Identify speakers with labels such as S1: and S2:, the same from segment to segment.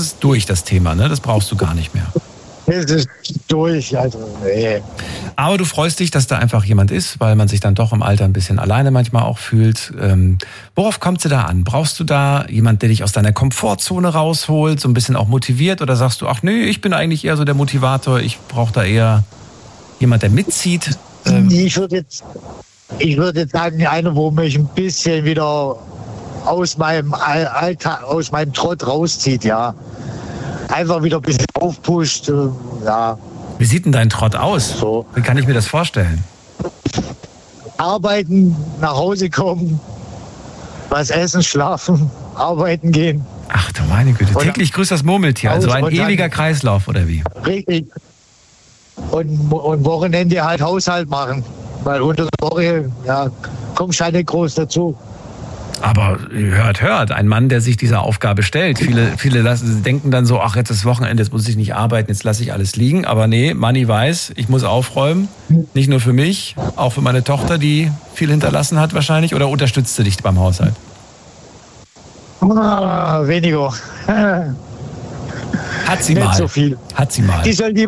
S1: ist durch, das Thema, ne? Das brauchst du gar nicht mehr.
S2: Es ist durch, also nee.
S1: Aber du freust dich, dass da einfach jemand ist, weil man sich dann doch im Alter ein bisschen alleine manchmal auch fühlt. Worauf kommt es da an? Brauchst du da jemand, der dich aus deiner Komfortzone rausholt, so ein bisschen auch motiviert? Oder sagst du, ach nee, ich bin eigentlich eher so der Motivator, ich brauche da eher jemand, der mitzieht?
S2: Ich würde jetzt sagen, einer, wo mich ein bisschen wieder aus meinem Alltag, aus meinem Trott rauszieht, ja. Einfach wieder ein bisschen aufpusht, ja.
S1: Wie sieht denn dein Trott aus?
S2: So.
S1: Wie kann ich mir das vorstellen?
S2: Arbeiten, nach Hause kommen, was essen, schlafen, arbeiten gehen.
S1: Ach du meine Güte, täglich grüßt das Murmeltier, also ein ewiger Kreislauf, oder wie?
S2: Richtig. Und Wochenende halt Haushalt machen, weil unter der Woche, ja, kommst halt nicht groß dazu.
S1: Aber hört, ein Mann, der sich dieser Aufgabe stellt. Viele denken dann so, ach, jetzt ist Wochenende, jetzt muss ich nicht arbeiten, jetzt lasse ich alles liegen. Aber nee, Manni weiß, ich muss aufräumen. Nicht nur für mich, auch für meine Tochter, die viel hinterlassen hat wahrscheinlich. Oder unterstützt du dich beim Haushalt?
S2: Weniger.
S1: Hat sie
S2: nicht
S1: mal.
S2: So viel.
S1: Hat sie mal.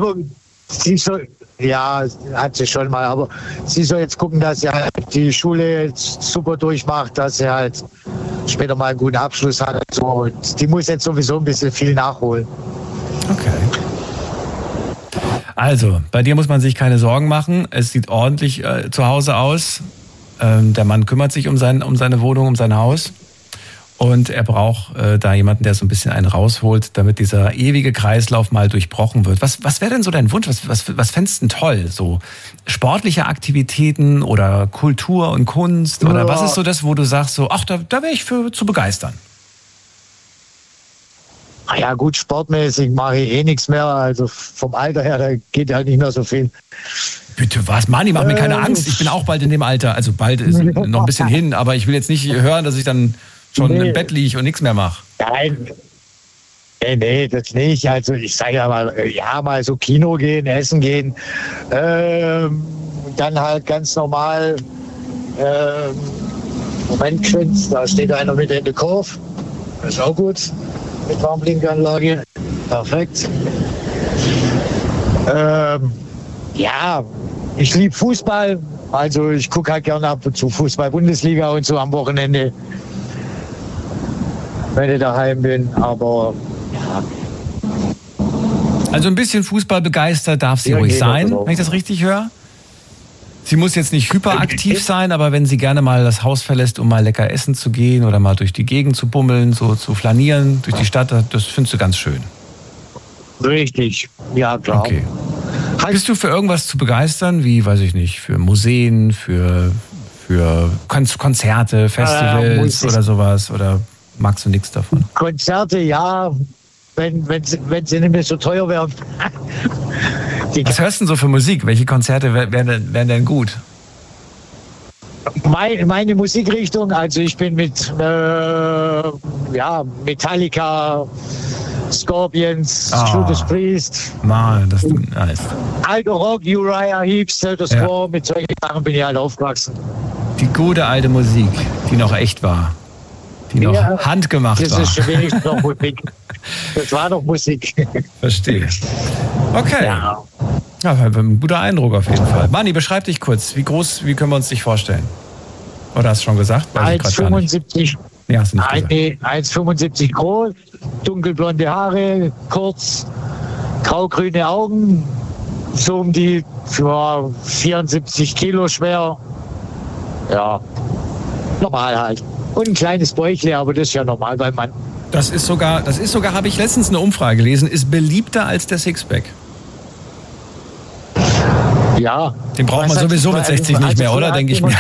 S2: Ja, hat sie schon mal, aber sie soll jetzt gucken, dass sie halt die Schule jetzt super durchmacht, dass sie halt später mal einen guten Abschluss hat. So. Und die muss jetzt sowieso ein bisschen viel nachholen.
S1: Okay. Also, bei dir muss man sich keine Sorgen machen. Es sieht ordentlich zu Hause aus. Der Mann kümmert sich um seine Wohnung, um sein Haus. Und er braucht da jemanden, der so ein bisschen einen rausholt, damit dieser ewige Kreislauf mal durchbrochen wird. Was wäre denn so dein Wunsch? Was fändest du denn toll? So sportliche Aktivitäten oder Kultur und Kunst? Oder was ist so das, wo du sagst, so, ach, da wäre ich für zu begeistern?
S2: Ja gut, sportmäßig mache ich nichts mehr. Also vom Alter her, da geht halt nicht mehr so viel.
S1: Bitte was? Manni, mach mir keine Angst. Ich bin auch bald in dem Alter. Also bald ist noch ein bisschen hin, aber ich will jetzt nicht hören, dass ich dann schon im Bett liege und nichts mehr mache.
S2: Nein. Nee, das nicht. Also ich sage ja mal so Kino gehen, essen gehen. Dann halt ganz normal. Moment, da steht einer mit in der Kurve. Das ist auch gut. Mit Warnblinkanlage. Perfekt. Ja, ich liebe Fußball. Also ich gucke halt gerne ab und zu Fußball-Bundesliga und so am Wochenende, wenn ich daheim bin, aber ja.
S1: Also ein bisschen Fußball begeistert darf sie ruhig sein, wenn ich das richtig höre. Sie muss jetzt nicht hyperaktiv sein, aber wenn sie gerne mal das Haus verlässt, um mal lecker essen zu gehen oder mal durch die Gegend zu bummeln, so zu flanieren durch die Stadt, das findest du ganz schön.
S2: Richtig, ja klar.
S1: Okay. Bist du für irgendwas zu begeistern, wie, weiß ich nicht, für Museen, für Konzerte, Festivals oder sowas, oder magst du nichts davon?
S2: Konzerte, ja, wenn sie nicht mehr so teuer wären.
S1: Was hörst du denn so für Musik? Welche Konzerte wären denn gut?
S2: Meine Musikrichtung, also ich bin mit Metallica, Scorpions, Judas Priest.
S1: Mann, das ist nice.
S2: Alter Rock, Uriah Heep, Status Quo, mit solchen Sachen bin ich halt aufgewachsen.
S1: Die gute alte Musik, die noch echt war. Die noch handgemacht war.
S2: Das ist schon wenigstens noch Musik. Das war doch Musik.
S1: Verstehe. Okay. Ja, ein guter Eindruck auf jeden Fall. Manni, beschreib dich kurz. Wie können wir uns dich vorstellen? Oder hast du schon gesagt?
S2: 1,75.
S1: Nee, hast du nicht gesagt.
S2: 1,75 groß, dunkelblonde Haare, kurz, grau-grüne Augen, so um die 74 Kilo schwer. Ja, normal halt. Und ein kleines Bäuchle, aber das ist ja normal beim Mann.
S1: Das ist sogar, habe ich letztens eine Umfrage gelesen, ist beliebter als der Sixpack.
S2: Ja.
S1: Den braucht man sowieso mit 60 nicht mehr, oder? Denke ich mir.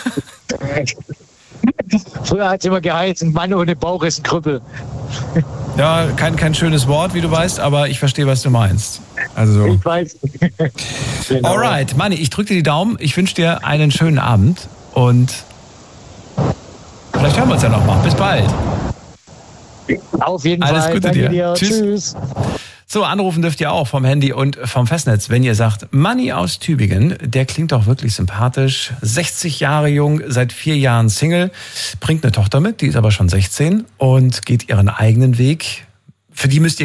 S2: Früher hat es immer geheißen, Mann ohne Bauch ist ein Krüppel.
S1: Ja, kein schönes Wort, wie du weißt, aber ich verstehe, was du meinst. Also.
S2: Ich weiß.
S1: Genau. Alright, Manni, ich drücke dir die Daumen. Ich wünsche dir einen schönen Abend und vielleicht hören wir uns ja noch mal. Bis bald.
S2: Auf jeden Fall.
S1: Alles Gute dir. Tschüss. So, anrufen dürft ihr auch vom Handy und vom Festnetz, wenn ihr sagt, Manni aus Tübingen, der klingt doch wirklich sympathisch, 60 Jahre jung, seit 4 Jahren Single, bringt eine Tochter mit, die ist aber schon 16 und geht ihren eigenen Weg. Für die müsst ihr